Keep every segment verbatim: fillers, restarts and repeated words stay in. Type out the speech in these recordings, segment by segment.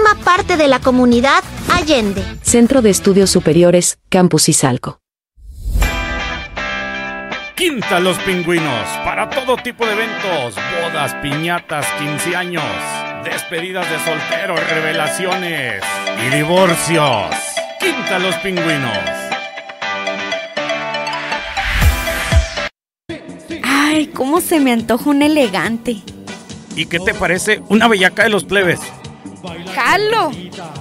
forma parte de la comunidad Allende. Centro de Estudios Superiores, Campus Izalco. Quinta Los Pingüinos, para todo tipo de eventos, bodas, piñatas, quince años, despedidas de solteros, revelaciones y divorcios. Quinta Los Pingüinos. Ay, cómo se me antoja un elegante. ¿Y qué te parece una bellaca de los plebes? ¡Jalo!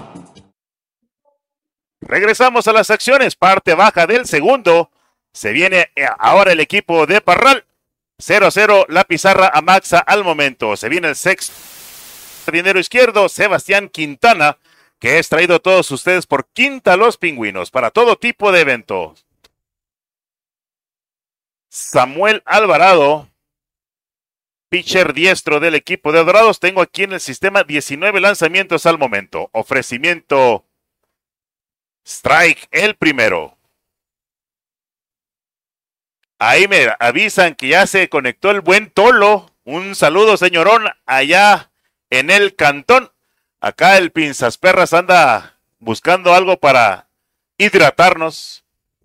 Regresamos a las acciones, parte baja del segundo. Se viene ahora el equipo de Parral. cero a cero la pizarra a Maxa al momento. Se viene el sexto dinero izquierdo, Sebastián Quintana, que es traído a todos ustedes por Quinta Los Pingüinos para todo tipo de eventos. Samuel Alvarado, pitcher diestro del equipo de Dorados. Tengo aquí en el sistema diecinueve lanzamientos al momento. Ofrecimiento strike el primero. Ahí me avisan que ya se conectó el buen Tolo. Un saludo, señorón, allá en el cantón. Acá el Pinzas Perras anda buscando algo para hidratarnos.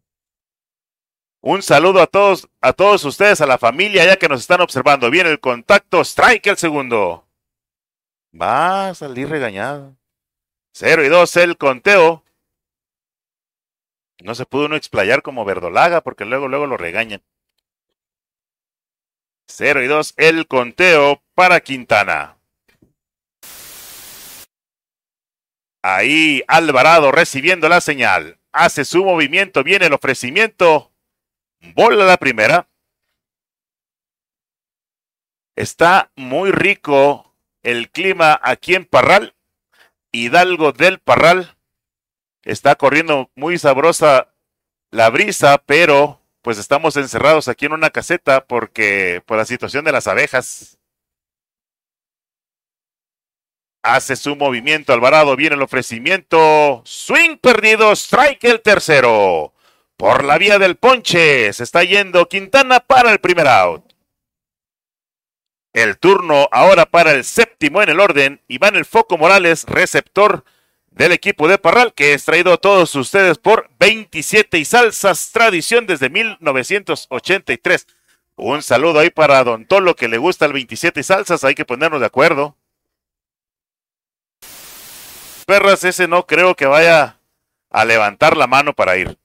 Un saludo a todos, a todos ustedes, a la familia ya que nos están observando. Viene el contacto, strike el segundo. Va a salir regañado. Cero y dos el conteo. No se pudo uno explayar como verdolaga porque luego, luego lo regañan. Cero y dos el conteo para Quintana. Ahí Alvarado recibiendo la señal. Hace su movimiento, viene el ofrecimiento. Bola la primera. Está muy rico el clima aquí en Parral. Hidalgo del Parral. Está corriendo muy sabrosa la brisa, pero pues estamos encerrados aquí en una caseta porque por la situación de las abejas. Hace su movimiento Alvarado, viene el ofrecimiento. Swing perdido, strike el tercero. Por la vía del ponche se está yendo Quintana para el primer out. El turno ahora para el séptimo en el orden. Iván El Foco Morales, receptor del equipo de Parral, que es traído a todos ustedes por veintisiete y Salsas, tradición desde mil novecientos ochenta y tres. Un saludo ahí para Don Tolo, que le gusta el veintisiete y Salsas, hay que ponernos de acuerdo. Perras, ese no creo que vaya a levantar la mano para ir.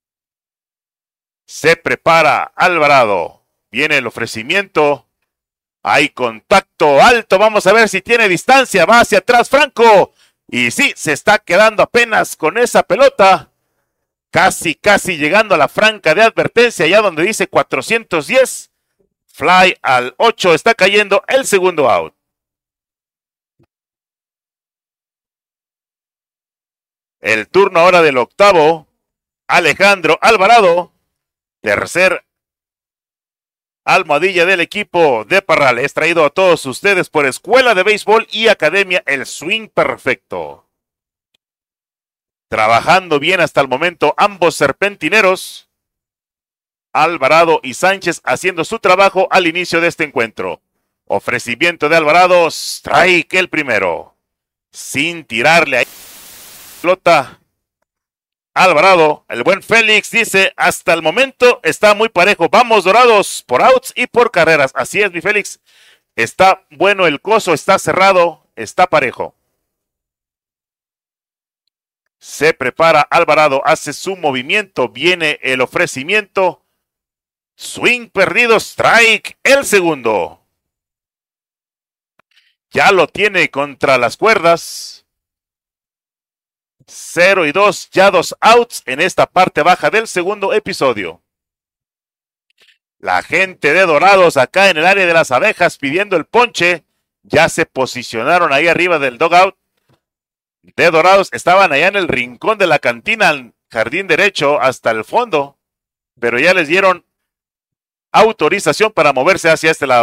Se prepara Alvarado, viene el ofrecimiento, hay contacto alto, vamos a ver si tiene distancia, va hacia atrás Franco. Y sí, se está quedando apenas con esa pelota. Casi, casi llegando a la franca de advertencia, allá donde dice cuatrocientos diez. Fly al ocho, está cayendo el segundo out. El turno ahora del octavo. Alejandro Alvarado. Tercer almohadilla del equipo de Parral. Es traído a todos ustedes por Escuela de Béisbol y Academia El Swing Perfecto. Trabajando bien hasta el momento ambos serpentineros. Alvarado y Sánchez haciendo su trabajo al inicio de este encuentro. Ofrecimiento de Alvarado, strike el primero. Sin tirarle ahí. Flota. Alvarado, el buen Félix dice, hasta el momento está muy parejo. Vamos Dorados por outs y por carreras. Así es, mi Félix. Está bueno el coso, está cerrado, está parejo. Se prepara Alvarado, hace su movimiento, viene el ofrecimiento. Swing perdido, strike, el segundo. Ya lo tiene contra las cuerdas. cero y dos, ya dos outs en esta parte baja del segundo episodio. La gente de Dorados acá en el área de las abejas pidiendo el ponche. Ya se posicionaron ahí arriba del dugout de Dorados. Estaban allá en el rincón de la cantina, al jardín derecho, hasta el fondo. Pero ya les dieron autorización para moverse hacia este lado.